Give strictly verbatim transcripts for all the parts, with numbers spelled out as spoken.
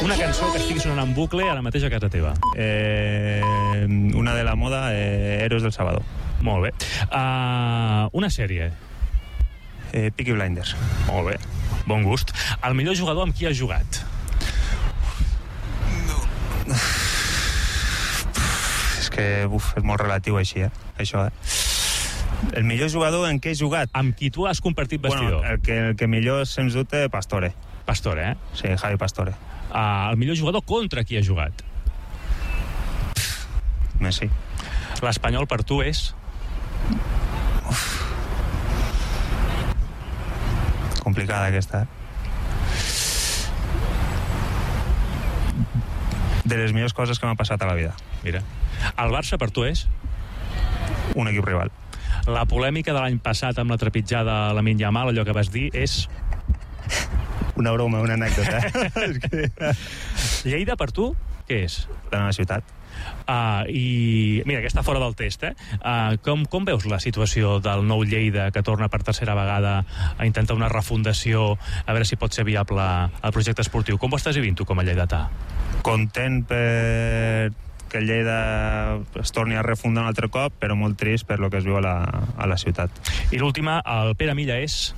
Una cançó que estigui sonant en bucle ara mateix a casa teva. Eh, una de la moda, eh, Héroes del Sábado. Molt bé. Uh, una sèrie. Eh, Peaky Blinders. Molt bé. Bon gust. El millor jugador amb qui has jugat? És que uf, és molt relatiu així, eh? Això, eh? El millor jugador en què he jugat? Amb qui tu has compartit vestidor? Bueno, el que, el que millor, sens dubte, Pastore. Pastore, eh? Sí, Javi Pastore. Uh, el millor jugador contra qui ha jugat? Messi. L'Espanyol per tu és? Uf. Complicada aquesta, eh? De les millors coses que m'han passat a la vida. Mira. El Barça per tu és? Un equip rival. La polèmica de l'any passat amb la trepitjada a Lamine Yamal, allò que vas dir, és... Una broma, una anècdota. És que... Lleida per tu, què és? La meva ciutat. Uh, I mira, que està fora del test, eh? Uh, com, com veus la situació del nou Lleida que torna per tercera vegada a intentar una refundació, a veure si pot ser viable el projecte esportiu? Com ho estàs vivint tu com a lleidatà? Content per que Lleida es torni a refundar un altre cop, però molt trist per lo que es viu a la, a la ciutat. I l'última, el Pere Milla és...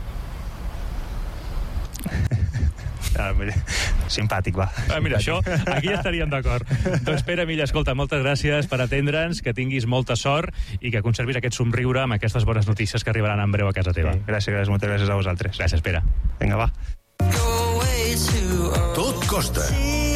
Ah, simpàtic, va. Ah, mira, això, aquí ja estaríem d'acord. Doncs Pere Milla, escolta, moltes gràcies per atendre'ns, que tinguis molta sort i que conservis aquest somriure amb aquestes bones notícies que arribaran en breu a casa teva. Sí, gràcies, gràcies, moltes gràcies a vosaltres. Gràcies, Pere. Vinga, va. Tot costa.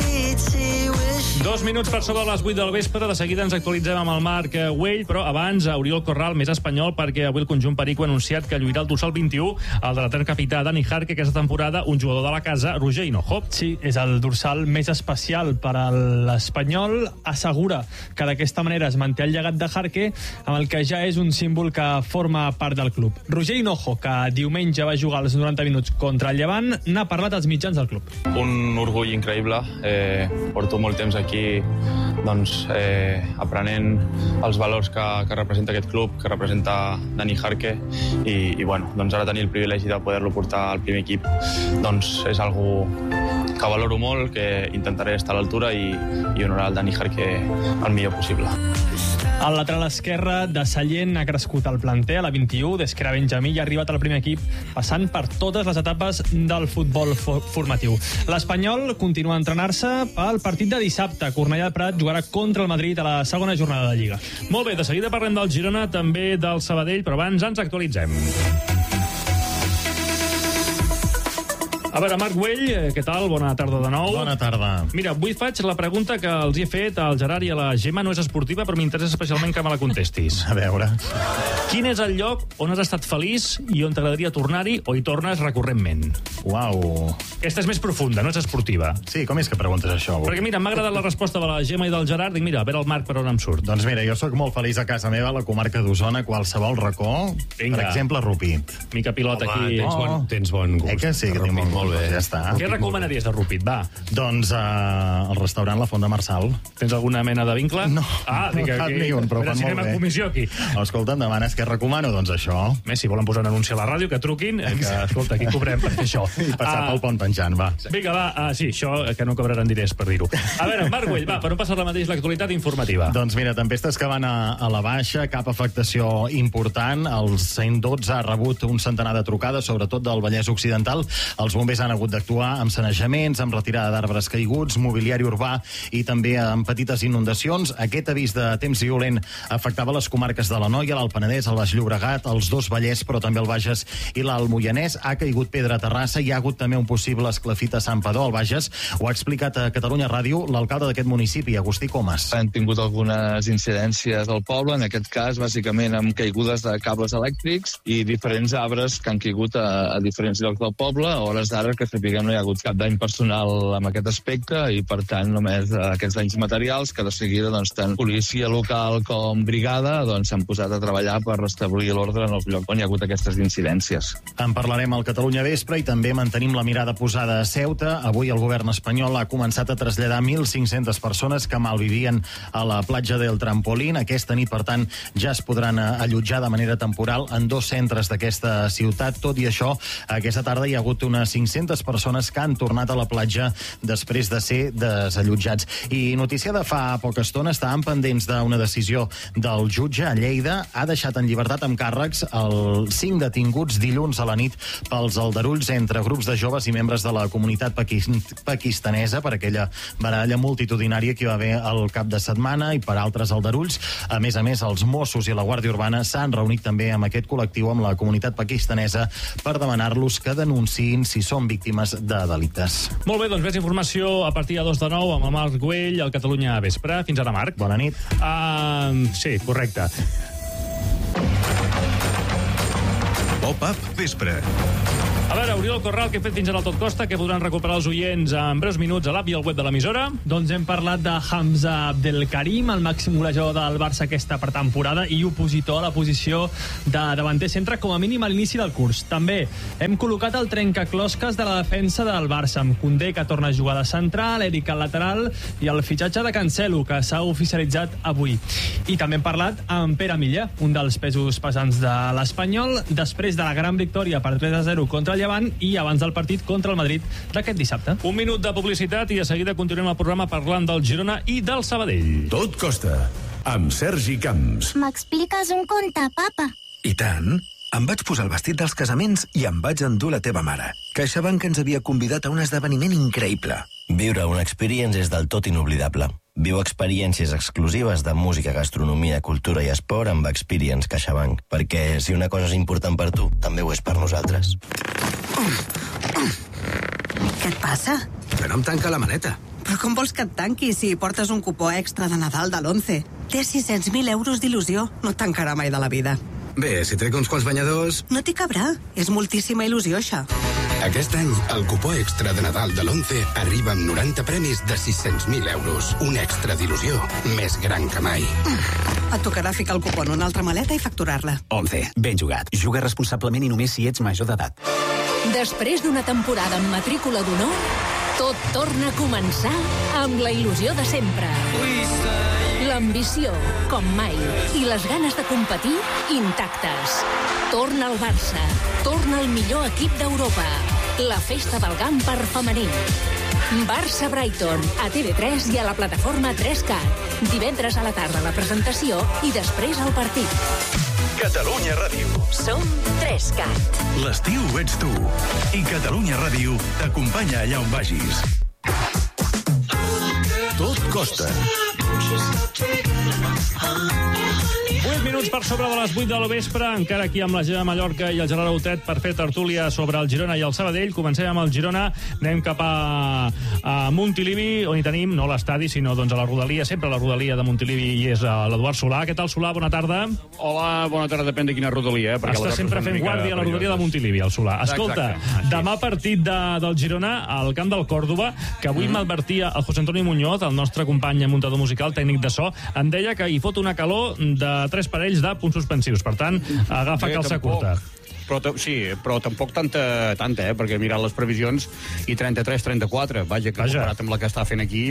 Dos minuts per sobre les vuit del vespre. De seguida ens actualitzem amb el Marc Güell, però abans Oriol Corral, més espanyol, perquè avui el conjunt perico ha anunciat que lluirà el dorsal vint-i-u, el de l'etern capità Dani Jarque, aquesta temporada, un jugador de la casa, Roger Hinojo. Sí, és el dorsal més especial per a l'Espanyol. Assegura que d'aquesta manera es manté el llegat de Jarque, amb el que ja és un símbol que forma part del club. Roger Hinojo, que diumenge va jugar els noranta minuts contra el Llevant, n'ha parlat als mitjans del club. Un orgull increïble. Eh, porto molt temps aquí doncs, eh, aprenent els valors que, que representa aquest club, que representa Dani Jarque, i, i bueno, doncs ara tenir el privilegi de poder-lo portar al primer equip doncs és algo que valoro molt, que intentaré estar a l'altura i, i honorar el Dani Jarque el millor possible. El lateral esquerre de Sallent ha crescut al planter a la vint-i-u, des que era Benjamí i ha arribat al primer equip, passant per totes les etapes del futbol for formatiu. L'Espanyol continua a entrenar-se pel partit de dissabte. Cornellà del Prat jugarà contra el Madrid a la segona jornada de Lliga. Molt bé, de seguida parlem del Girona, també del Sabadell, però abans ens actualitzem. A veure, Marc Güell, què tal? Bona tarda de nou. Bona tarda. Mira, avui faig la pregunta que els he fet al Gerard i a la Gemma. No és esportiva, però m'interessa especialment que me la contestis. A veure... Quin és el lloc on has estat feliç i on t'agradaria tornar-hi o hi tornes recurrentment? Uau. Aquesta és més profunda, no és esportiva. Sí, com és que preguntes això? Perquè mira, m'ha agradat la resposta de la Gemma i del Gerard. Dic, mira, a veure el Marc per on em surt. Doncs mira, jo sóc molt feliç a casa meva, a la comarca d'Osona, qualsevol racó. Vinga. Per exemple, Rupit. Mica pilot Home, aquí. Tens bon, tens bon gust. Eh que sí, que tinc bon molt bé. Ja està. Què recomanaries de Rupit? Va. Doncs uh, el restaurant La Font de Marçal. Tens alguna mena de vincle? No. Ah, dic no aquí. ni un, però a veure fan si molt anem bé. en comissió aquí. Escolta, em demanes què recomano? Doncs això. Més, si volen posar un anunci a la ràdio, que truquin, que, escolta, aquí cobrem per fer això. I passar Ah, pel pont penjant, va. Vinga, va, ah, sí, això, que no cobraran diners per dir-ho. A veure, Marc Güell, va, per on passa la mateix l'actualitat informativa? Doncs mira, tempestes que van a, a la baixa, cap afectació important. El cent dotze ha rebut un centenar de trucades, sobretot del Vallès Occidental. Els bombers han hagut d'actuar amb sanejaments, amb retirada d'arbres caiguts, mobiliari urbà i també amb petites inundacions. Aquest avís de temps violent afectava les comarques de l'Anoia, l'Alt Penedès, el Baix Llobregat, els dos Vallès, però també el Bages i l'Alt Moianès. Ha caigut pedra a Terrassa, hi ha hagut també un possible esclafit a Santpedor, al Bages. Ho ha explicat a Catalunya Ràdio l'alcalde d'aquest municipi, Agustí Comas. Han tingut algunes incidències al poble, en aquest cas, bàsicament amb caigudes de cables elèctrics i diferents arbres que han caigut a, a diferents llocs del poble. A hores d'ara, que sapiguem, no hi ha hagut cap dany personal amb aquest aspecte i, per tant, només aquests danys materials que de seguida, doncs, tant policia local com brigada doncs, s'han posat a treballar per restablir l'ordre en els llocs on hi ha hagut aquestes incidències. En parlarem al Catalunya Vespre i també mantenim la mirada posada a Ceuta. Avui el govern espanyol ha començat a traslladar mil cinc-centes persones que malvivien a la platja del Trampolín. Aquesta nit, per tant, ja es podran allotjar de manera temporal en dos centres d'aquesta ciutat. Tot i això, aquesta tarda hi ha hagut unes cinc cinc-centes persones que han tornat a la platja després de ser desallotjats. I notícia de fa poca estona, estàvem pendents d'una decisió del jutge a Lleida. Ha deixat en llibertat amb càrrecs els cinc detinguts dilluns a la nit pels aldarulls entre grups de joves i membres de la comunitat pakistanesa per aquella baralla multitudinària que hi va haver el cap de setmana i per altres aldarulls. A més a més, els Mossos i la Guàrdia Urbana s'han reunit també amb aquest col·lectiu, amb la comunitat pakistanesa, per demanar-los que denunciïn si són víctimes de delictes. Molt bé, doncs més informació a partir de dos de nou amb el Marc Güell, al Catalunya Vespre. Fins ara, Marc. Bona nit. Uh, sí, correcte. Pop-up Vespre. A veure, Oriol Corral, què he fet fins ara al Tot Costa, que podran recuperar els oients en breus minuts a l'app i al web de l'emissora? Doncs hem parlat de Hamza Abdelkarim, el màxim golejador del Barça aquesta pretemporada i opositor a la posició de davanter centre, com a mínim a l'inici del curs. També hem col·locat el trencaclosques de la defensa del Barça, amb Koundé, que torna a jugar de central, Eric al lateral i el fitxatge de Cancelo, que s'ha oficialitzat avui. I també hem parlat amb Pere Milla, un dels pesos pesants de l'Espanyol, després de la gran victòria per tres a zero contra el Llevant i abans del partit contra el Madrid d'aquest dissabte. Un minut de publicitat i de seguida continuem el programa parlant del Girona i del Sabadell. Tot Costa, amb Sergi Camps. M'expliques un conte, papa? I tant. Em vaig posar el vestit dels casaments i em vaig endur la teva mare. CaixaBank ens havia convidat a un esdeveniment increïble. Viure una experience és del tot inoblidable. Viu experiències exclusives de música, gastronomia, cultura i esport amb Experience CaixaBank. Perquè si una cosa és important per tu, també ho és per nosaltres. Què et passa? Que no em tanca la maneta. Però com vols que et tanqui si portes un cupó extra de Nadal de l'Once? Té sis-cents mil euros d'il·lusió. No et tancarà mai de la vida. Bé, si trec uns quants banyadors... No t'hi cabrà. És moltíssima il·lusió, això. Aquest any, el cupó extra de Nadal de l'Once arriba amb noranta premis de sis-cents mil euros. Un extra d'il·lusió més gran que mai. Et tocarà ficar el cupó en una altra maleta i facturar-la. Once, ben jugat. Juga responsablement i només si ets major d'edat. Després d'una temporada amb matrícula d'honor, tot torna a començar amb la il·lusió de sempre. L'ambició, com mai, i les ganes de competir, intactes. Torna el Barça. Torna el millor equip d'Europa. La festa del Gamper femení. Barça-Brighton, a T V tres i a la plataforma tres cat. Divendres a la tarda la presentació i després el partit. Catalunya Ràdio. Som tres cat. L'estiu ets tu. I Catalunya Ràdio t'acompanya allà on vagis. Tot costa. vuit minuts per sobre de les vuit de la vespre, encara aquí amb la Gemma Mallorca i el Gerard Autet per fer tertúlia sobre el Girona i el Sabadell. Comencem amb el Girona, anem cap a, a Montilivi, on hi tenim, no l'estadi, sinó doncs a la rodalia, sempre a la rodalia de Montilivi, i és l'Eduard Solà. Què tal, Solà? Bona tarda. Hola, bona tarda, depèn de quina rodalia. Eh? Està sempre fent guàrdia a la rodalia de Montilivi, el Solà. Escolta, exacte, demà partit de, del Girona al camp del Còrdova, que avui mm. m'advertia el José Antonio Muñoz, el nostre company muntador musical, tècnic de so, em deia que hi fot una calor de tres parells de punts suspensius. Per tant, agafa calça curta. Però, sí, però tampoc tanta, tanta eh? Perquè mirant les previsions, i trenta-tres trenta-quatre, vaja, que Vaja. comparat amb la que està fent aquí,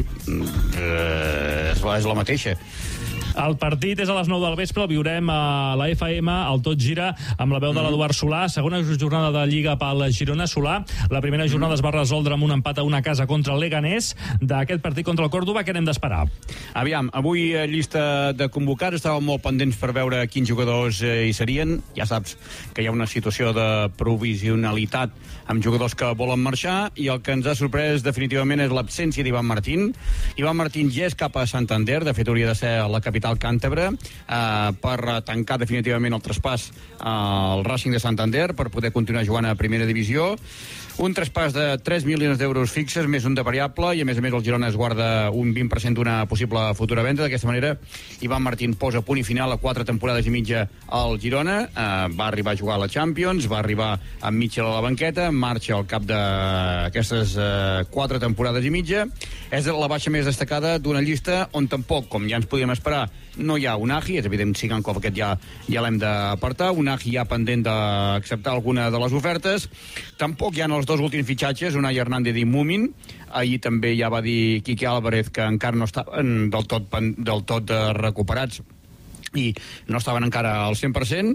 eh, és, la, és la mateixa. El partit és a les nou del vespre, el viurem a la F M, al Tot Gira, amb la veu de l'Eduard Solà. Segona jornada de Lliga pel Girona. Solà, la primera jornada es va resoldre amb un empat a una casa contra el Leganés. D'aquest partit contra el Còrdova, què n'hem d'esperar? Aviam, avui a llista de convocats estàvem molt pendents per veure quins jugadors hi serien. Ja saps que hi ha una situació de provisionalitat amb jugadors que volen marxar, i el que ens ha sorprès definitivament és l'absència d'Ivan Martín. Ivan Martín ja és cap a Santander, de fet hauria de ser la capital càntabre, eh, per tancar definitivament el traspàs al Racing de Santander, per poder continuar jugant a primera divisió. Un traspàs de tres milions d'euros fixes, més un de variable, i a més a més el Girona es guarda un vint per cent d'una possible futura venda. D'aquesta manera, Ivan Martín posa punt i final a quatre temporades i mitja al Girona. Eh, va arribar a jugar a la Champions, va arribar amb Mitchell a la banqueta, marxa al cap d'aquestes eh, quatre temporades i mitja. És la baixa més destacada d'una llista on tampoc, com ja ens podíem esperar, no hi ha Unai. És evident, Sigankov aquest ja, ja l'hem d'apartar. Unai ja pendent d'acceptar alguna de les ofertes. Tampoc hi ha els dos últims fitxatges, Unai Hernández i Mumin. Ahir també ja va dir Quique Álvarez que encara no estaven del tot, del tot recuperats i no estaven encara al cent per cent,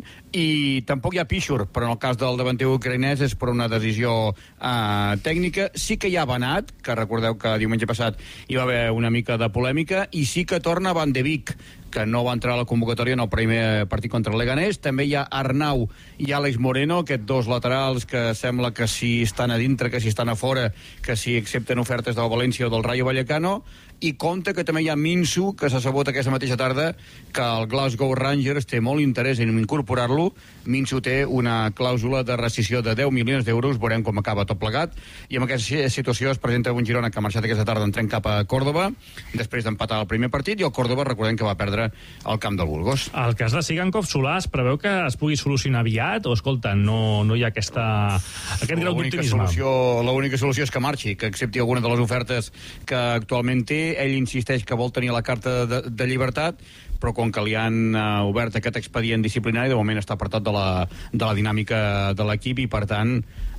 i tampoc hi ha Pichur, però en el cas del davanter ucraïnès és per una decisió eh, tècnica. Sí que hi ha Banat, que recordeu que diumenge passat hi va haver una mica de polèmica, i sí que torna Van de Beek, que no va entrar a la convocatòria en el primer partit contra el Leganés. També hi ha Arnau i Àlex Moreno, aquests dos laterals que sembla que si estan a dintre, que si estan a fora, que si accepten ofertes del València o del Rayo Vallecano. I compte que també hi ha Minsu, que s'ha sabut aquesta mateixa tarda que el Glasgow Rangers té molt interès en incorporar-lo. Minsu té una clàusula de rescissió de deu milions d'euros, veurem com acaba tot plegat, i amb aquesta situació es presenta un Girona que ha marxat aquesta tarda en tren cap a Còrdova, després d'empatar el primer partit, i el Còrdova, recordem que va perdre al camp del Burgos. El cas de Sigankov, Solà, es preveu que es pugui solucionar aviat, o escolta, no, no hi ha aquesta, aquest grau d'optimisme? L'única solució és que marxi, que accepti alguna de les ofertes que actualment té. Ell insisteix que vol tenir la carta de, de llibertat, però com que li han uh, obert aquest expedient disciplinari, de moment està apartat de la, de la dinàmica de l'equip, i per tant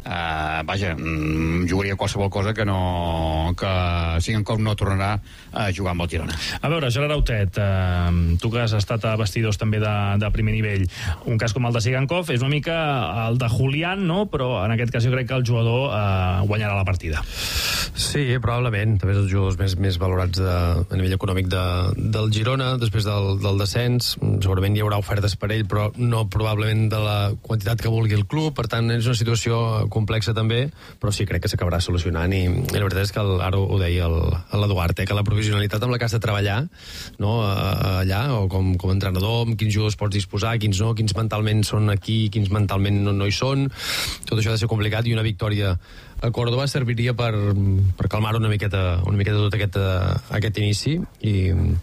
uh, vaja, mm, jugaria qualsevol cosa que no que Sigankov no tornarà a jugar amb el Girona. A veure, Gerard Autet, uh, tu que has estat a vestidors també de, de primer nivell, un cas com el de Sigankov és una mica el de Julián, no? Però en aquest cas jo crec que el jugador uh, guanyarà la partida. Sí, probablement. També és els jugadors més, més valorats de, a nivell econòmic de, del Girona, després del, del descens. Segurament hi haurà ofertes per ell, però no probablement de la quantitat que vulgui el club. Per tant, és una situació complexa també, però sí, crec que s'acabarà solucionant. I, i la veritat és que el, ara ho deia l'Eduard, eh, que la provisionalitat amb la que has de treballar, no, allà, o com, com a entrenador, amb quins jugadors pots disposar, quins no, quins mentalment són aquí, quins mentalment no, no hi són, tot això ha de ser complicat, i una victòria a Còrdova serviria per, per calmar una miqueta, una miqueta tot aquest, aquest inici, i,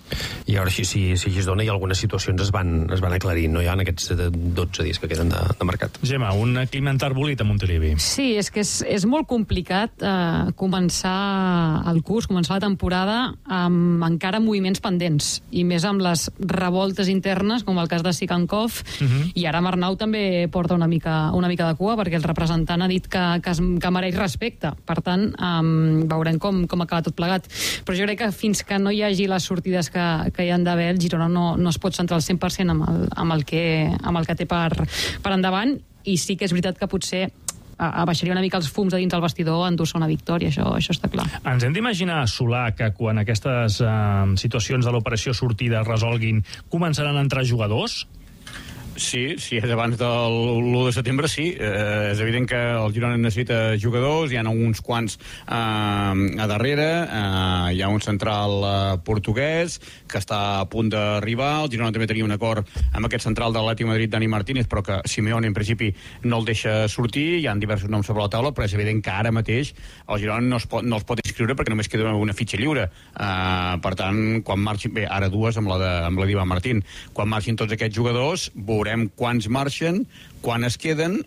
i ara sí, sí, sí, sí es dona, i algunes situacions es van, es van aclarint, no? Ja en aquests dotze dies que queden de, de mercat. Gemma, un clima enterbolit a Montilivi. Sí, és que és, és molt complicat eh, començar el curs, començar la temporada amb encara moviments pendents, i més amb les revoltes internes, com el cas de Sigankov, uh-huh. I ara Arnau també porta una mica, una mica de cua, perquè el representant ha dit que, que, es, que mereix respecte. Per tant, um, veurem com, com acaba tot plegat. Però jo crec que fins que no hi hagi les sortides que, que hi han d'haver, el Girona no, no es pot centrar al cent per cent amb el, amb el, que, amb el que té per, per endavant, i sí que és veritat que potser abaixaria una mica els fums de dins del vestidor, endur-se una victòria, això, això està clar. Ens hem d'imaginar, Solà, que quan aquestes uh, situacions de l'operació sortida es resolguin, començaran a entrar jugadors? Sí, si és abans del l'u de setembre, sí. Eh, és evident que el Girona necessita jugadors, hi ha uns quants eh, a darrere, eh, hi ha un central eh, portuguès que està a punt d'arribar, el Girona també tenia un acord amb aquest central de l'Atlètic de Madrid, Dani Martínez, però que Simeone en principi no el deixa sortir, hi ha diversos noms sobre la taula, però és evident que ara mateix el Girona no, es pot, no els pot inscriure perquè només queda una fitxa lliure. Eh, per tant, quan marxin, bé, ara dues amb la de, amb la d'Ivan Martín, quan marxin tots aquests jugadors, veurem quants marxen, quan es queden,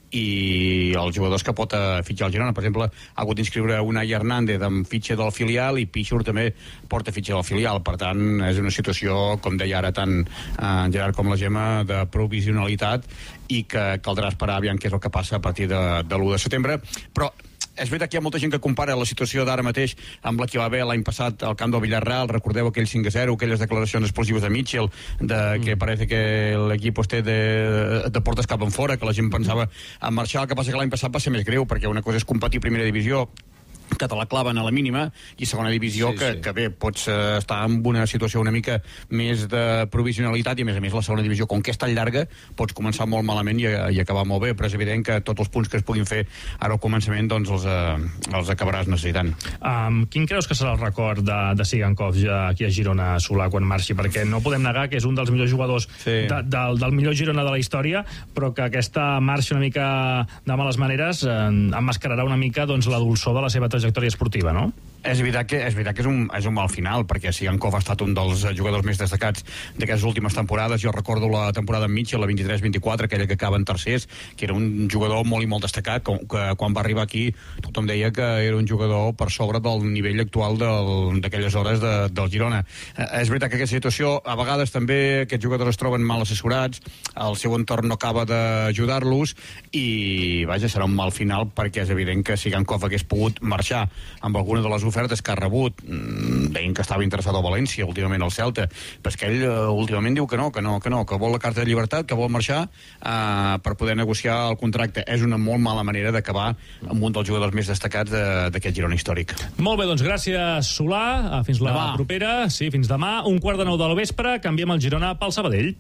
i els jugadors que pot fitxar el Girona. Per exemple, ha hagut d'inscriure Unai Hernández amb fitxa del filial, i Pichur també porta fitxa del filial. Per tant, és una situació, com deia ara tant eh, Gerard com la Gemma, de provisionalitat, i que caldrà esperar aviam què és el que passa a partir de, de l'u de setembre. Però és veritat que hi ha molta gent que compara la situació d'ara mateix amb la que va haver l'any passat al camp del Villarreal. Recordeu aquell cinc a zero, aquelles declaracions explosives de Mitchell, de que mm. parece que l'equip té de, de portes cap en fora, que la gent pensava en marxar. El que passa que l'any passat va ser més greu, perquè una cosa és competir a primera divisió, que te la claven a la mínima, i segona divisió, sí, que, sí. que bé, pots uh, estar en una situació una mica més de provisionalitat, i a més a més la segona divisió, com que és tan llarga, pots començar molt malament i, i acabar molt bé, però és evident que tots els punts que es puguin fer ara al començament, doncs els, uh, els acabaràs necessitant. Um, quin creus que serà el record de, de Sigankov ja aquí a Girona, Solà, quan marxi? Perquè no podem negar que és un dels millors jugadors sí. de, del, del millor Girona de la història, però que aquesta marxa una mica de males maneres eh, emmascararà una mica doncs, la dolçor de la seva trajectòria esportiva, no? És veritat que, és veritat que és, un, és un mal final, perquè Sigankov ha estat un dels jugadors més destacats d'aquestes últimes temporades. Jo recordo la temporada amb Mitchell, la vint-i-tres vint-i-quatre, aquella que acaba en tercers, que era un jugador molt i molt destacat, que, que quan va arribar aquí tothom deia que era un jugador per sobre del nivell actual d'aquelles hores de, del Girona. Eh, és veritat que aquesta situació, a vegades també aquests jugadors es troben mal assessorats, el seu entorn no acaba d'ajudar-los, i vaja, serà un mal final, perquè és evident que Sigankov hagués pogut marxar negociar amb alguna de les ofertes que ha rebut, deien que estava interessat al València, últimament al Celta, però és que ell uh, últimament diu que no, que no, que no, que vol la carta de llibertat, que vol marxar uh, per poder negociar el contracte. És una molt mala manera d'acabar amb un dels jugadors més destacats d'aquest Girona històric. Molt bé, doncs gràcies, Solà. Fins la demà. propera. Sí, fins demà. Un quart de nou del vespre. Canviem el Girona pel Sabadell.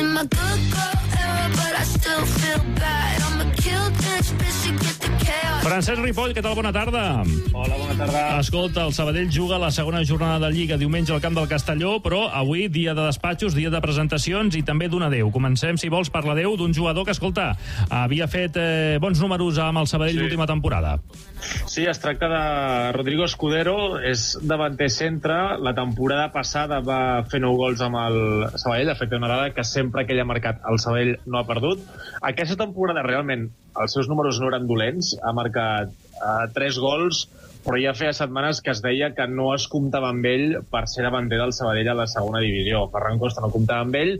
Francesc Ripoll, què tal? Bona tarda. Hola, bona tarda. Escolta, el Sabadell juga la segona jornada de Lliga diumenge al camp del Castelló, però avui dia de despatxos, dia de presentacions i també d'un adeu. Comencem, si vols, per l'adeu d'un jugador que, escolta, havia fet eh, bons números amb el Sabadell sí. l'última temporada. Sí, es tracta de Rodrigo Escudero, és davanter centre. La temporada passada va fer nou gols amb el Sabadell, de fet, una dada que sempre que ell ha marcat el Sabadell no ha perdut. Aquesta temporada, realment, els seus números no eren dolents, ha marcat uh, tres gols, però ja feia setmanes que es deia que no es comptava amb ell per ser davanter del Sabadell a la segona divisió. Ferran Costa no comptava amb ell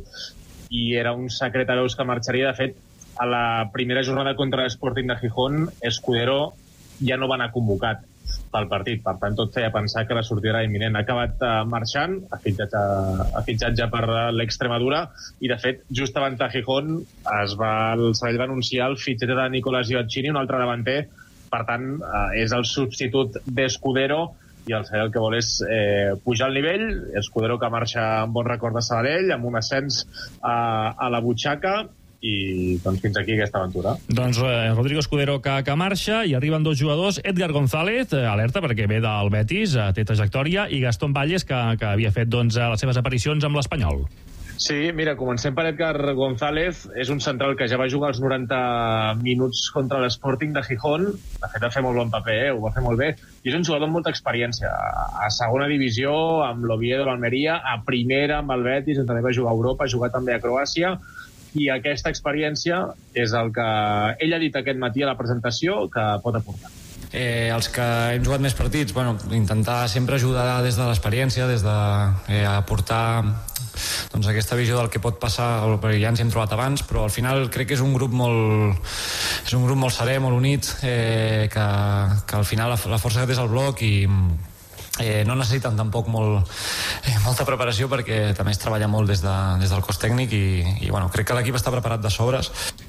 i era un secret a veus que marxaria. De fet, a la primera jornada contra l'Sporting de Gijón, Escudero ja no va anar convocat pel partit, per tant tot feia pensar que la sortida era imminent. Ha acabat uh, marxant, ha fitxat, uh, ha fitxat ja per uh, l'Extremadura i de fet just abans de Gijón es va, el Sabadell va anunciar el fitxatge de Nicolás Gioacchini, un altre davanter, per tant uh, és el substitut d'Escudero i el Sabadell el que vol és eh, pujar el nivell. Escudero que marxa amb bon record de Sabadell, amb un ascens uh, a la butxaca, i doncs fins aquí aquesta aventura. Doncs eh, Rodrigo Escudero que, que marxa i arriben dos jugadors, Edgar González, eh, alerta perquè ve del Betis, eh, té trajectòria, i Gastón Valles que, que havia fet doncs, les seves aparicions amb l'Espanyol. Sí, mira, comencem per Edgar González. És un central que ja va jugar els noranta minuts contra l'Sporting de Gijón. De fet, va fer molt bon paper, eh? Ho va fer molt bé. I és un jugador amb molta experiència. A segona divisió, amb l'Oviedo, l'Almeria, a primera amb el Betis, on també va jugar a Europa, ha jugat també a Croàcia, i aquesta experiència és el que ell ha dit aquest matí a la presentació que pot aportar. Eh, els que hem jugat més partits, bueno, intentar sempre ajudar des de l'experiència, des de eh, aportar doncs, aquesta visió del que pot passar, perquè ja ens hem trobat abans, però al final crec que és un grup molt, és un grup molt serè, molt unit, eh, que, que al final la, la força que té és el bloc i Eh, no necessiten tampoc molt, eh, molta preparació perquè també es treballa molt des, de, des del cos tècnic i, i bueno, crec que l'equip està preparat de sobres.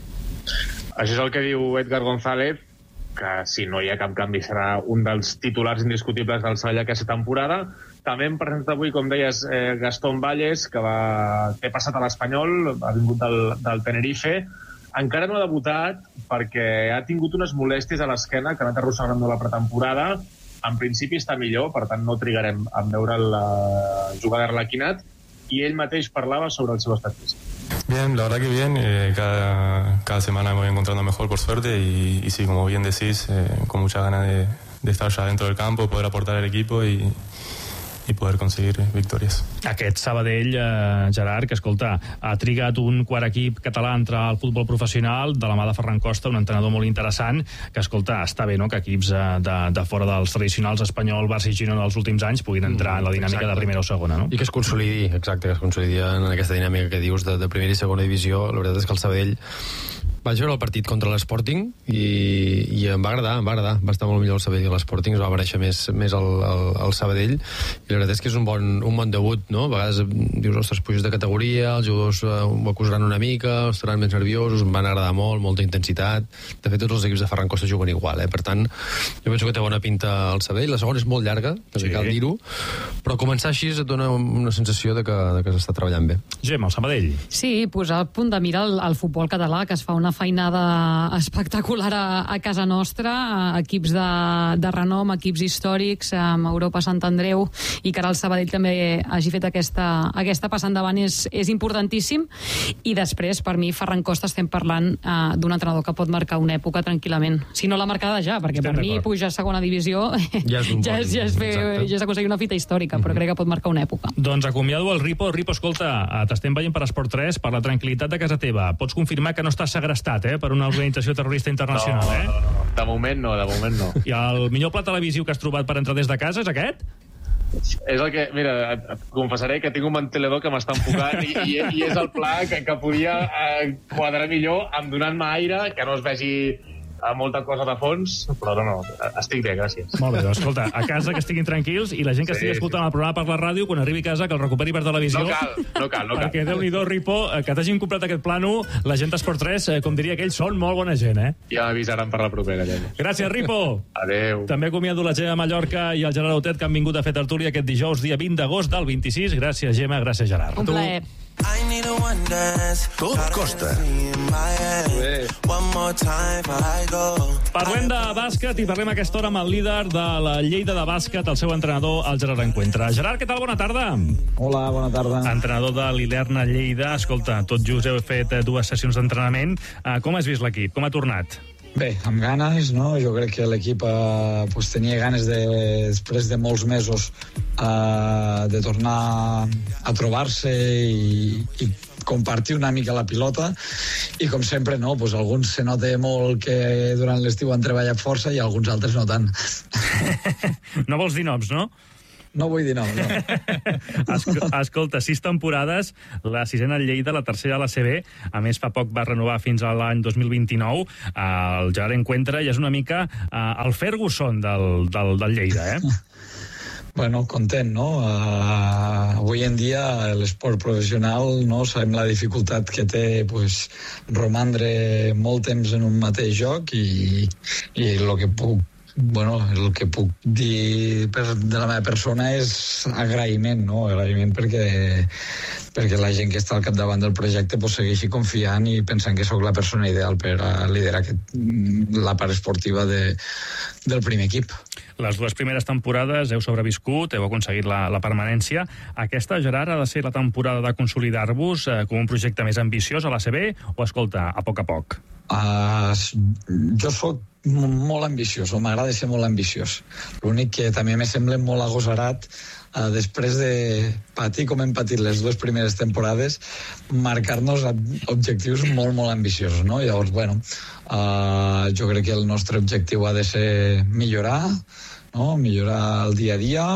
Això és el que diu Edgar González, que si no hi ha cap canvi serà un dels titulars indiscutibles del Sabadell aquesta temporada. També hem presentat avui, com deies, eh, Gastón Valles, que va té passat a l'Espanyol, ha vingut del, del Tenerife. Encara no ha debutat perquè ha tingut unes molèsties a l'esquena que ha anat arrossegant de la pretemporada. En principi està millor, per tant no trigarem a veure'l uh, jugar d'arlequinat, i ell mateix parlava sobre el seu estat físic. Bien, la verdad que bien, eh, cada, cada semana me voy encontrando mejor por suerte y, y sí, como bien decís, eh, con muchas ganas de, de estar ya dentro del campo, poder aportar al equipo y, i poder aconseguir victòries. Aquest Sabadell, eh, Gerard, que escolta, ha trigat un quart equip català a entrar al futbol professional de la mà de Ferran Costa, un entrenador molt interessant, que escolta, està bé, no?, que equips eh, de, de fora dels tradicionals Espanyol, Barça i Girona dels últims anys puguin entrar en la dinàmica exacte. De primera o segona, no? I que es consolidi, exacte, que es consolidi en aquesta dinàmica que dius de, de primera i segona divisió. La veritat és que el Sabadell vaig veure el partit contra l'Sporting i, i em va agradar, em va agradar. Va estar molt millor el Sabadell que l'Sporting, es va mereixer més, més el, el, el Sabadell, i la veritat és que és un bon, un bon debut, no? A vegades dius, ostres, puges de categoria, els jugadors eh, ho acusaran una mica, estaran més nerviosos, em van agradar molt, molta intensitat. De fet, tots els equips de Ferran Costa juguen igual, eh? Per tant, jo penso que té bona pinta el Sabadell. La segona és molt llarga, també sí. Cal dir-ho, però començar així et dona una sensació de que, de que s'està treballant bé. Gemma, el Sabadell. Sí, posar al punt de mira el, el futbol català, que es fa una feinada espectacular a, a casa nostra, a equips de, de renom, equips històrics, amb Europa Sant Andreu, i que ara el Sabadell també hagi fet aquesta, aquesta passa endavant és, és importantíssim. I després, per mi, Ferran Costa, estem parlant uh, d'un entrenador que pot marcar una època tranquil·lament. Si no la marcada ja, perquè estem per mi pujar a segona divisió ja és, ja és, ja és, fer, ja és aconseguir una fita històrica, però crec que pot marcar una època. Doncs acomiado el Ripo. Ripo, escolta, t'estem veient per Esport tres, per la tranquil·litat de casa teva. Pots confirmar que no estàs segrestat, eh, per una organització terrorista internacional, eh? No, no, no. De moment no, de moment no. I el millor pla televisiu que has trobat per entrar des de casa és aquest? És el que, mira, et confessaré que tinc un ventilador que m'està enfocant i, i, i és el pla que, que podia eh, quadrar millor amb donant-me aire, que no es vegi a molta cosa de fons, però no, no, estic bé, gràcies. Molt bé, doncs, escolta, a casa que estiguin tranquils i la gent que Sí, estigui escoltant sí. el programa per la ràdio, quan arribi a casa, que el recuperi per televisió. No cal, no cal, no cal. Perquè Déu-n'hi-do, Ripo, que t'hagin comprat aquest plano, la gent d'Esport tres, com diria aquell, són molt bona gent, eh? Ja m'avisaran per la propera, ja. Gràcies, Ripo. Adéu. També acomiado la Gemma Mallorca i el Gerard Autet, que han vingut a fer tertúlia aquest dijous, dia vint d'agost del vint-i-sis. Gràcies, Gemma, gràcies, Gerard. Un plaer. Tot costa. Parlem de bàsquet i parlem a aquesta hora amb el líder de la Lleida de bàsquet, el seu entrenador, el Gerard Encuentra. Gerard, què tal? Bona tarda. Hola, bona tarda. Entrenador de l'Ilerna Lleida. Escolta, tot just heu fet dues sessions d'entrenament. Com has vist l'equip? Com ha tornat? Bé, amb ganes, no? Jo crec que l'equip eh, pues, tenia ganes de, després de molts mesos eh, de tornar a trobar-se i, i compartir una mica la pilota i com sempre, no? Pues, alguns se nota molt que durant l'estiu han treballat força i alguns altres no tant. No vols dir noms, no? No vull dir no, no. Esco- Escolta, sis temporades, la sisena al Lleida, la tercera a la C B, a més fa poc va renovar fins a l'any dos mil vint-i-nou, el Gerard Encuentra i és una mica uh, el Ferguson del, del, del Lleida, eh? Bueno, content, no? Uh, avui en dia l'esport professional, no, sabem la dificultat que té pues, romandre molt temps en un mateix joc i, i el que puc Bueno, el que puc dir per, de la meva persona és agraïment, no? Agraïment perquè, perquè la gent que està al capdavant del projecte pues, segueixi confiant i pensant que sóc la persona ideal per a liderar aquest, la part esportiva de, del primer equip. Les dues primeres temporades heu sobreviscut, heu aconseguit la, la permanència. Aquesta, Gerard, ha de ser la temporada de consolidar-vos eh, com un projecte més ambiciós a la C B o, escolta, a poc a poc? Uh, jo sóc molt ambiciós, o m'agrada ser molt ambiciós. L'únic que també me sembla molt agosarat uh, després de patir com hem patit les dues primeres temporades, marcar-nos objectius molt, molt ambiciosos, no? Llavors, bueno, uh, jo crec que el nostre objectiu ha de ser millorar, no? Millorar el dia a dia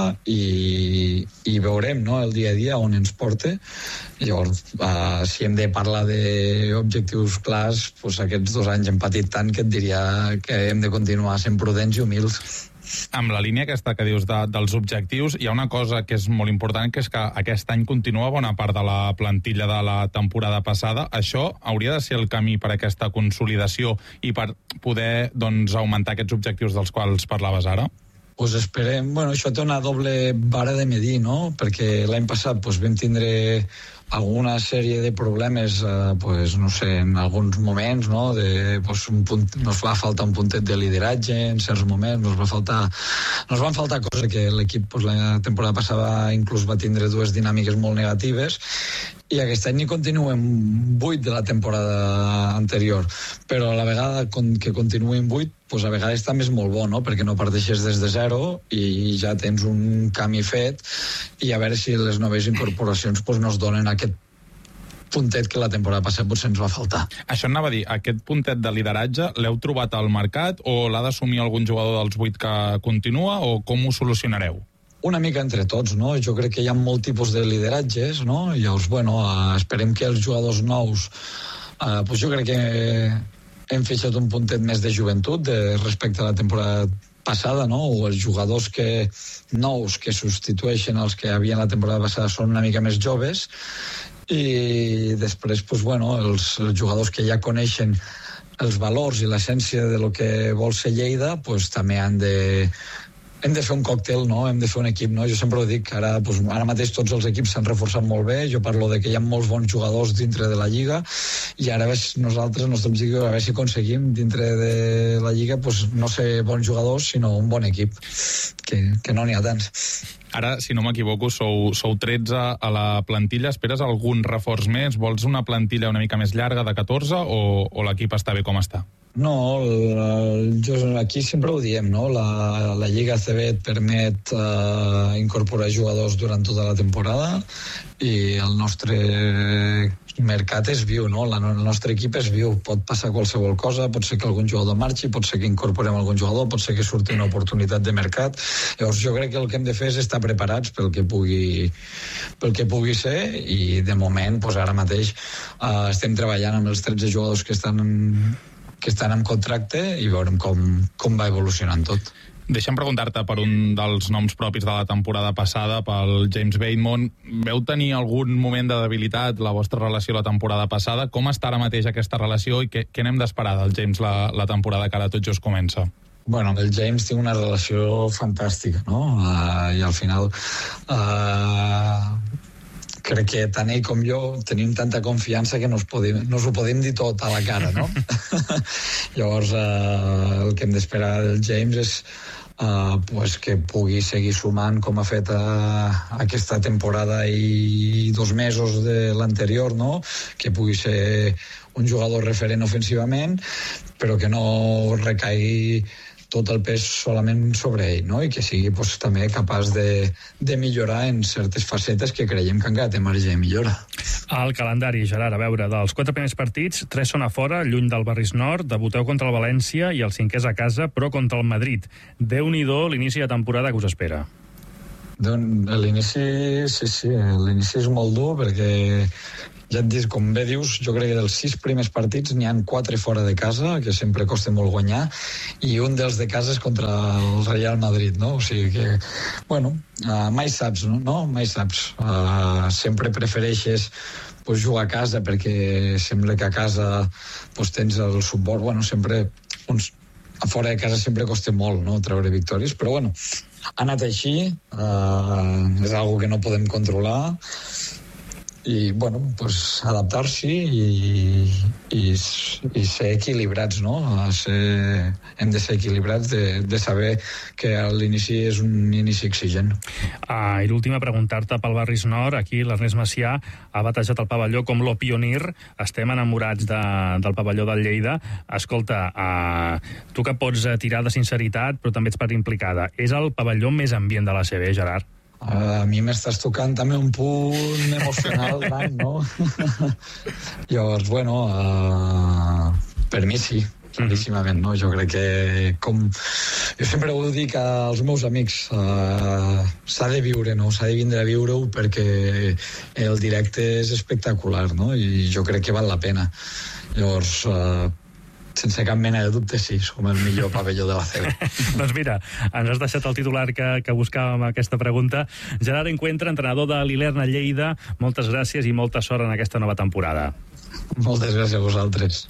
i, i veurem, no? El dia a dia on ens porta. Llavors, uh, si hem de parlar d'objectius clars, pues aquests dos anys hem patit tant que et diria que hem de continuar sent prudents i humils. Amb la línia aquesta que dius de, dels objectius, hi ha una cosa que és molt important, que és que aquest any continua bona part de la plantilla de la temporada passada. Això hauria de ser el camí per a aquesta consolidació i per poder doncs, augmentar aquests objectius dels quals parlaves ara? Pues esperem, bueno, això té una doble vara de medir, no? Perquè l'any passat pues, vam tindre alguna sèrie de problemes, eh, pues, no sé, en alguns moments, no? De, pues, un punt, nos va faltar un puntet de lideratge en certs moments, nos va faltar, nos van faltar coses que l'equip pues, la temporada passada inclús va tindre dues dinàmiques molt negatives i aquest any ni continuem vuit de la temporada anterior, però a la vegada que continuem vuit, pues a vegades també és molt bo, no? Perquè no parteixes des de zero i ja tens un camí fet i a veure si les noves incorporacions pues, nos donen aquest puntet que la temporada passada potser ens va faltar. Això anava a dir, aquest puntet de lideratge l'heu trobat al mercat o l'ha d'assumir algun jugador dels vuit que continua o com ho solucionareu? Una mica entre tots, no? Jo crec que hi ha molt tipus de lideratges, no? I llavors, bueno, uh, esperem que els jugadors nous, uh, pues jo crec que hem fixat un puntet més de joventut de, respecte a la temporada passada, no? O els jugadors que nous que substitueixen els que havien la temporada passada són una mica més joves i després, pues, bueno, els, els jugadors que ja coneixen els valors i l'essència de lo que vol ser Lleida, pues, també han de hem de fer un còctel, no? Hem de fer un equip, no? Jo sempre ho dic, ara, doncs, ara mateix tots els equips s'han reforçat molt bé, jo parlo de que hi ha molts bons jugadors dintre de la Lliga i ara nosaltres, el nostre objectiu, a veure si aconseguim dintre de la Lliga doncs, no ser bons jugadors, sinó un bon equip, que, que no n'hi ha tants. Ara, si no m'equivoco, sou, sou tretze a la plantilla. Esperes algun reforç més? Vols una plantilla una mica més llarga de catorze o, o l'equip està bé com està? No, el, jo, aquí sempre ho diem, no? La, la Lliga A C B et permet uh, incorporar jugadors durant tota la temporada i el nostre mercat és viu, no? La, el nostre equip és viu, pot passar qualsevol cosa, pot ser que algun jugador marxi, pot ser que incorporem algun jugador, pot ser que surti una oportunitat de mercat. Llavors jo crec que el que hem de fer és estar preparats pel que pugui, pel que pugui ser i de moment, doncs ara mateix uh, estem treballant amb els tretze jugadors que estan en que estan en contracte i veurem com, com va evolucionant tot. Deixa'm preguntar-te per un dels noms propis de la temporada passada, pel James Bateman. Veu tenir algun moment de debilitat la vostra relació la temporada passada? Com està ara mateix aquesta relació i què, què n'hem d'esperar del James la, la temporada que ara tot just comença? Bueno, el James té una relació fantàstica, no? Uh, I al final uh, crec que tant ell com jo tenim tanta confiança que no, podem, no us ho podem dir tot a la cara, no? Llavors, uh, el que hem d'esperar del James és uh, pues que pugui seguir sumant com ha fet uh, aquesta temporada i dos mesos de l'anterior, no? Que pugui ser un jugador referent ofensivament, però que no recaigui tot el pes solament sobre ell, no? I que sigui pues, també capaç de, de millorar en certes facetes que creiem que encara té marge de millora. El calendari, Gerard, a veure, dels quatre primers partits, tres són a fora, lluny del Barris Nord, debuteu contra el València i el cinquè és a casa, però contra el Madrid. Déu-n'hi-do l'inici de temporada que us espera. L'inici, sí, sí, l'inici és molt dur perquè ja et dic, com bé dius, jo crec que dels sis primers partits n'hi han quatre fora de casa, que sempre costa molt guanyar, i un dels de casa és contra el Real Madrid, no? O sigui que, bueno, uh, mai saps, no? no? Mai saps. Uh, sempre prefereixes pues, jugar a casa perquè sembla que a casa pues, tens el suport, bueno, sempre uns, a fora de casa sempre costa molt, no?, treure victòries, però bueno, ha anat així, uh, és algo que no podem controlar, i, bueno, pues, adaptar-s'hi i, i, i ser equilibrats, no? Ser, hem de ser equilibrats, de, de saber que l'inici és un inici exigent. Ah, I l'última, preguntar-te pel Barris Nord. Aquí l'Ernest Macià ha batejat el pavelló com lo pionir. Estem enamorats de, del pavelló del Lleida. Escolta, ah, tu que pots tirar de sinceritat, però també ets part implicada. És el pavelló més ambient de la C B, Gerard? Uh, a mi m'estàs tocant també un punt emocional gran, no? Llavors, bueno, uh, per mi sí, claríssimament, no? Jo crec que, com jo sempre ho dic als meus amics, uh, s'ha de viure, no? S'ha de vindre a viure-ho perquè el directe és espectacular, no? I jo crec que val la pena. Llavors, uh, sense cap mena de dubte, sí, som el millor pavelló de la C B. Doncs mira, ens has deixat el titular que, que buscàvem aquesta pregunta. Gerard Encuentra, entrenador de l'Ilerna Lleida, moltes gràcies i molta sort en aquesta nova temporada. Moltes gràcies a vosaltres.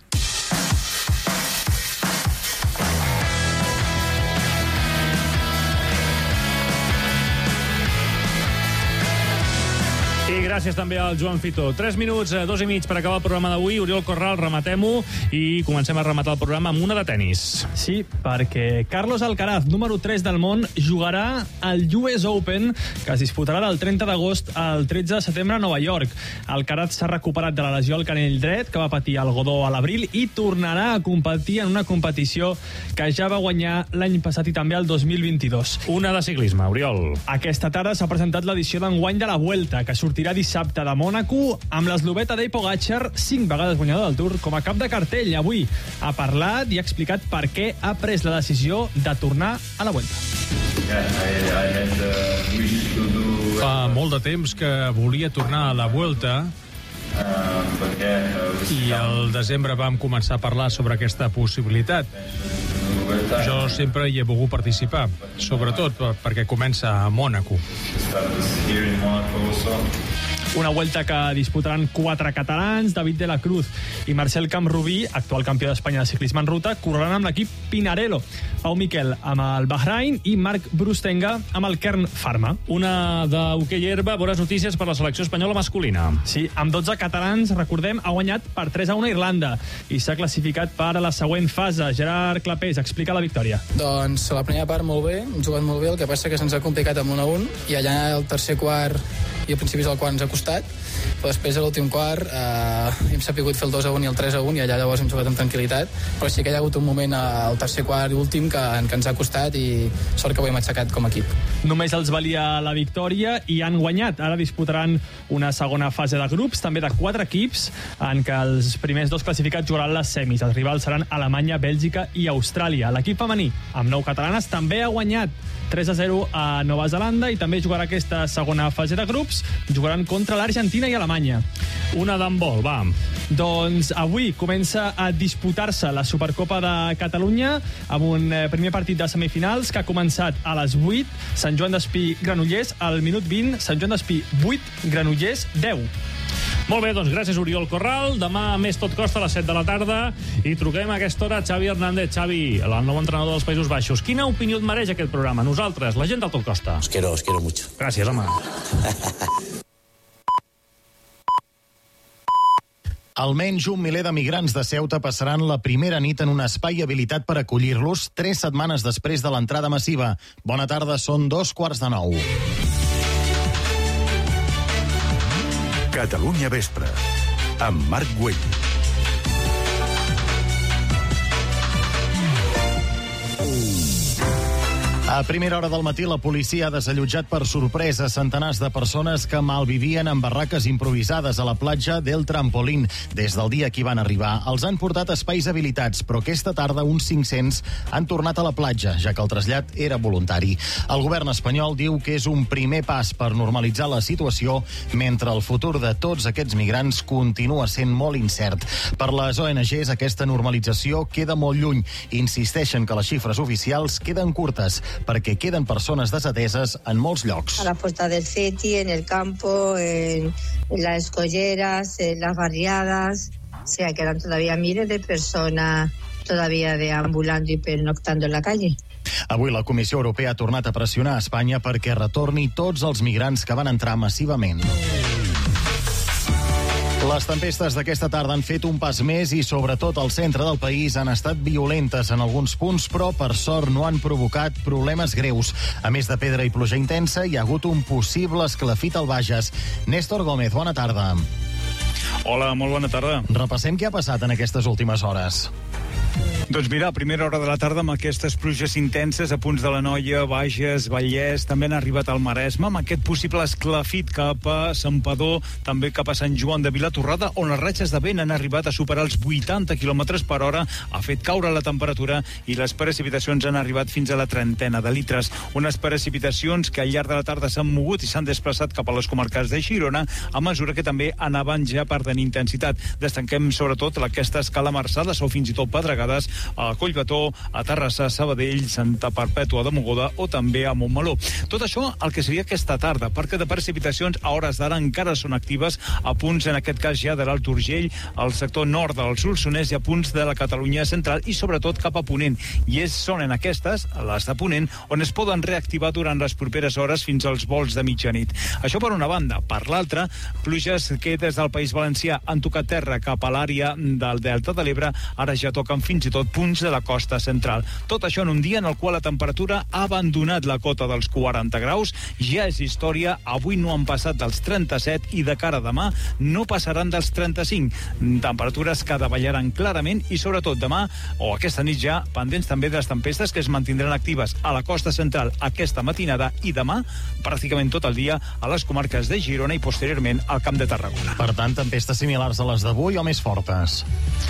I gràcies també al Joan Fito. Tres minuts, dos i mig per acabar el programa d'avui. Oriol Corral, rematem-ho i comencem a rematar el programa amb una de tenis. Sí, perquè Carlos Alcaraz, número tres del món, jugarà al U S Open, que es disputarà del trenta d'agost al tretze de setembre a Nova York. Alcaraz s'ha recuperat de la lesió al canell dret, que va patir el Godó a l'abril, i tornarà a competir en una competició que ja va guanyar l'any passat i també el dos mil vint-i-dos. Una de ciclisme, Oriol. Aquesta tarda s'ha presentat l'edició d'enguany de la Vuelta, que sortirà dissabte de Mònaco amb l'eslovè Tadej Pogačar, cinc vegades guanyador del Tour, com a cap de cartell. Avui ha parlat i ha explicat per què ha pres la decisió de tornar a la Vuelta. Fa molt de temps que volia tornar a la Vuelta i al desembre vam començar a parlar sobre aquesta possibilitat. Jo sempre hi he volgut participar, sobretot perquè comença a Mònaco. Una Vuelta que disputaran quatre catalans, David de la Cruz i Marcel Camprubí, actual campió d'Espanya de ciclisme en ruta, correran amb l'equip Pinarello. Pau Miquel amb el Bahrain i Marc Brustenga amb el Kern Pharma. Una d'hoquei herba, bones notícies per la selecció espanyola masculina. Sí, amb dotze catalans, recordem, ha guanyat per tres a un a Irlanda i s'ha classificat per a la següent fase. Gerard Clapés explica la victòria. Doncs la primera part molt bé, hem jugat molt bé, el que passa que se'ns ha complicat amb un a un i allà el tercer quart i a principis del quart ens ha costat, però després a l'últim quart eh, hem sapigut fer el dos a un i el tres a un i allà llavors hem jugat amb tranquil·litat, però sí que hi ha hagut un moment al tercer quart i últim que, que ens ha costat i sort que ho hem aixecat com a equip. Només els valia la victòria i han guanyat. Ara disputaran una segona fase de grups, també de quatre equips, en què els primers dos classificats jugaran les semis. Els rivals seran Alemanya, Bèlgica i Austràlia. L'equip femení, amb nou catalanes, també ha guanyat. tres a zero a Nova Zelanda, i també jugarà aquesta segona fase de grups. Jugaran contra l'Argentina i Alemanya. Una d'handbol, va. Doncs avui comença a disputar-se la Supercopa de Catalunya amb un primer partit de semifinals que ha començat a les vuit. Sant Joan d'Espí, Granollers, al minut vint. Sant Joan d'Espí, vuit, Granollers, deu. Molt bé, doncs gràcies, Oriol Corral. Demà més Tot Costa a les set de la tarda i truquem a aquesta hora a Xavi Hernández. Xavi, el nou entrenador dels Països Baixos. Quina opinió et mereix aquest programa? Nosaltres, la gent del Tot Costa. Os quiero, os quiero mucho. Gràcies, home. Almenys un miler de migrants de Ceuta passaran la primera nit en un espai habilitat per acollir-los tres setmanes després de l'entrada massiva. Bona tarda, són dos quarts de nou. Catalunya Vespre, amb Marc Güell. A primera hora del matí, la policia ha desallotjat per sorpresa centenars de persones que malvivien en barraques improvisades a la platja del Trampolín. Des del dia que hi van arribar, els han portat a espais habilitats, però aquesta tarda uns cinc-cents han tornat a la platja, ja que el trasllat era voluntari. El govern espanyol diu que és un primer pas per normalitzar la situació, mentre el futur de tots aquests migrants continua sent molt incert. Per les O N Ges, aquesta normalització queda molt lluny. Insisteixen que les xifres oficials queden curtes, perquè queden persones desateses en molts llocs. A la Puerta del Ceti, en el campo, en, en las escolleras, en las barriadas. O sea, quedan todavía miles de personas todavía deambulando y pernoctando en la calle. Avui la Comissió Europea ha tornat a pressionar a Espanya perquè retorni tots els migrants que van entrar massivament. Les tempestes d'aquesta tarda han fet un pas més i, sobretot, al centre del país han estat violentes en alguns punts, però, per sort, no han provocat problemes greus. A més de pedra i pluja intensa, hi ha hagut un possible esclafit al Bages. Néstor Gómez, bona tarda. Hola, molt bona tarda. Repassem què ha passat en aquestes últimes hores. Doncs mira, a primera hora de la tarda, amb aquestes pluges intenses a punts de l'Anoia, Bages, Vallès, també han arribat al Maresme, amb aquest possible esclafit cap a Santpedor, també cap a Sant Joan de Vilatorrada, on les ratxes de vent han arribat a superar els vuitanta quilòmetres per hora, ha fet caure la temperatura i les precipitacions han arribat fins a la trentena de litres. Unes precipitacions que al llarg de la tarda s'han mogut i s'han desplaçat cap a les comarques de Girona, a mesura que també anaven ja perdent intensitat. Destaquem sobretot aquesta escala marçades o fins i tot pedregades a Collbató, a Terrassa, Sabadell, Santa Perpètua de Mogoda o també a Montmeló. Tot això el que seria aquesta tarda, perquè de precipitacions a hores d'ara encara són actives a punts, en aquest cas ja de l'Alt Urgell, al sector nord del Solsonès i a punts de la Catalunya central i sobretot cap a Ponent. I és, són en aquestes, les de Ponent, on es poden reactivar durant les properes hores fins als vols de mitjanit. Això per una banda. Per l'altra, pluges que des del País Valencià han tocat terra cap a l'àrea del Delta de l'Ebre, ara ja toquen fins i tot punts de la costa central. Tot això en un dia en el qual la temperatura ha abandonat la cota dels quaranta graus. Ja és història, avui no han passat dels trenta-set i de cara a demà no passaran dels trenta-cinc. Temperatures que davallaran clarament i sobretot demà, o aquesta nit ja, pendents també de les tempestes que es mantindran actives a la costa central aquesta matinada i demà, pràcticament tot el dia, a les comarques de Girona i posteriorment al Camp de Tarragona. Per tant, tempestes similars a les d'avui o més fortes?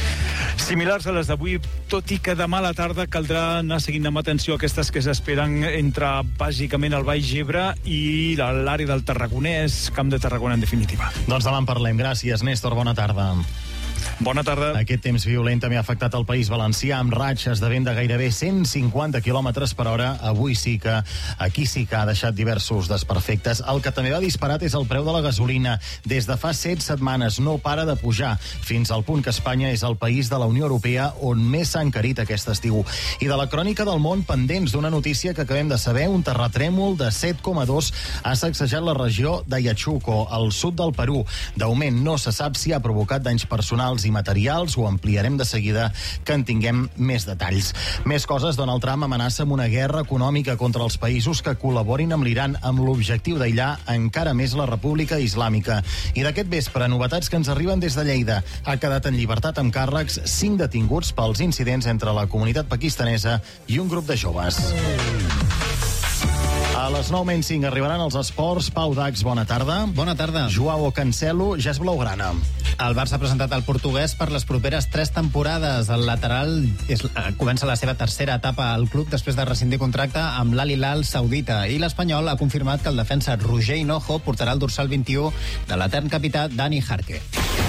Similars a les d'avui, tot i que demà a la tarda caldrà anar seguint amb atenció aquestes que s'esperen entre, bàsicament, el Baix Ebre i l'àrea del Tarragonès, Camp de Tarragona, en definitiva. Doncs demà en parlem. Gràcies, Néstor. Bona tarda. Bona tarda. Aquest temps violent també ha afectat el País Valencià amb ratxes de vent de gairebé cent cinquanta quilòmetres per hora. Avui sí que, aquí sí que ha deixat diversos desperfectes. El que també va disparat és el preu de la gasolina. Des de fa set setmanes no para de pujar, fins al punt que Espanya és el país de la Unió Europea on més s'ha encarit aquest estiu. I de la crònica del món, pendents d'una notícia que acabem de saber, un terratrèmol de set coma dos ha sacsejat la regió d'Ayachuco, al sud del Perú. De moment no se sap si ha provocat danys personals i materials, ho ampliarem de seguida que en tinguem més detalls. Més coses, Donald Trump amenaça amb una guerra econòmica contra els països que col·laborin amb l'Iran amb l'objectiu d'aïllar encara més la República Islàmica. I d'aquest vespre, novetats que ens arriben des de Lleida. Ha quedat en llibertat amb càrrecs cinc detinguts pels incidents entre la comunitat pakistanesa i un grup de joves. A les nou menys cinc arribaran els esports. Pau Dax, bona tarda. Bona tarda. Joao Cancelo ja és blaugrana. El Barça ha presentat el portuguès per les properes tres temporades. El lateral és, comença la seva tercera etapa al club després de rescindir contracte amb l'Al Hilal saudita. I l'Espanyol ha confirmat que el defensa Roger Hinojo portarà el dorsal vint-i-u de l'etern capità Dani Jarque.